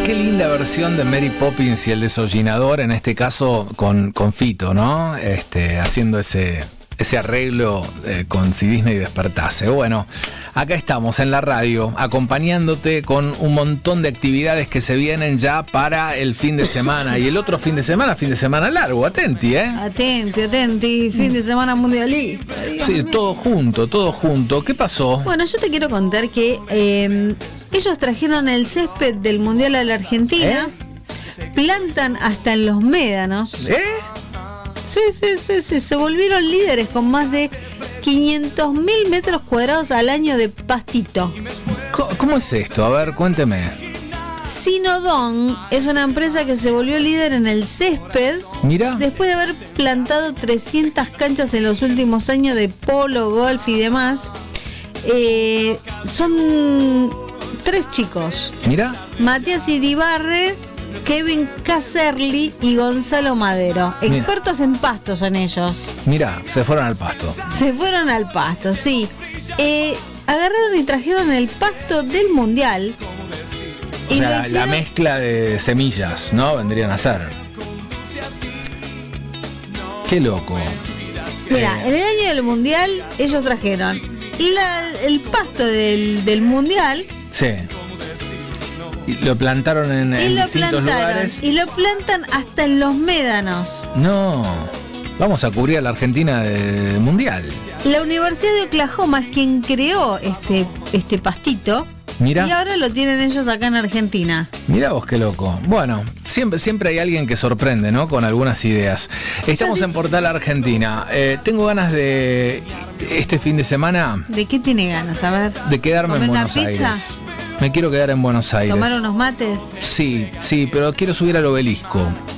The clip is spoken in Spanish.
Qué linda versión de Mary Poppins y el desollinador, en este caso con Fito, ¿no? Haciendo ese arreglo con Si Disney despertase. Bueno, acá estamos en la radio acompañándote con un montón de actividades que se vienen ya para el fin de semana. Y el otro fin de semana largo, atenti, ¿eh? Atenti, fin de semana mundialista. Sí, todo junto. ¿Qué pasó? Bueno, yo te quiero contar que ellos trajeron el césped del Mundial a la Argentina, plantan hasta en los médanos. Sí, se volvieron líderes con más de 500.000 metros cuadrados al año de pastito. ¿Cómo es esto? A ver, cuénteme. Sinodón es una empresa que se volvió líder en el césped. Mira. Después de haber plantado 300 canchas en los últimos años de polo, golf y demás. Son 3 chicos. Mira. Matías Iribarre, Kevin Caserli y Gonzalo Madero. Expertos en pasto son ellos. Mira, se fueron al pasto. Sí. Agarraron y trajeron el pasto del Mundial. O sea, la mezcla de semillas, ¿no? Vendrían a ser. Qué loco. Mira, en el año del Mundial ellos trajeron el pasto del Mundial. Sí. Y lo plantaron en distintos lugares. Y lo plantan hasta en los médanos. No. Vamos a cubrir a la Argentina del Mundial. La Universidad de Oklahoma es quien creó este pastito. Mira. Y ahora lo tienen ellos acá en Argentina. Mirá vos qué loco. Bueno, siempre hay alguien que sorprende, ¿no? Con algunas ideas. Estamos en Portal Argentina. Tengo ganas de este fin de semana. ¿De qué tiene ganas? A ver. De quedarme en Buenos Aires. Me quiero quedar en Buenos Aires. ¿Tomar unos mates? Sí, pero quiero subir al Obelisco.